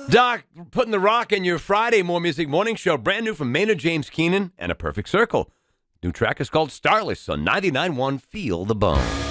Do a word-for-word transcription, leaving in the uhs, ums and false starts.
Doc, putting the rock in your Friday More Music Morning Show. Brand new from Maynard James Keenan and A Perfect Circle. New track is called Starless on ninety-nine point one Feel the Bone.